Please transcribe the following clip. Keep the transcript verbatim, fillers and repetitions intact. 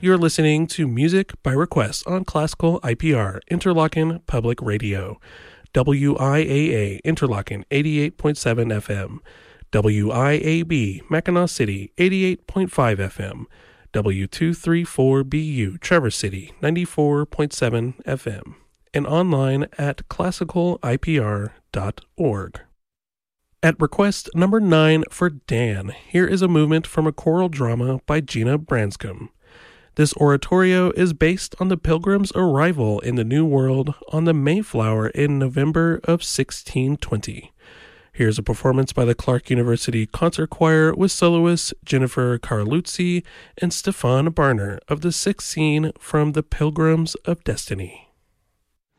You're listening to Music by Request on Classical I P R, Interlochen Public Radio. W I A A, Interlochen, eighty-eight point seven F M. W I A B, Mackinac City, eighty-eight point five F M. W two thirty-four B U, Traverse City, ninety-four point seven F M. And online at classical I P R dot org. At request number nine for Dan, here is a movement from a choral drama by Gina Branscombe. This oratorio is based on the Pilgrims' arrival in the New World on the Mayflower in November of sixteen twenty. Here's a performance by the Clark University Concert Choir with soloists Jennifer Carluzzi and Stefan Barner of the sixth scene from The Pilgrims of Destiny.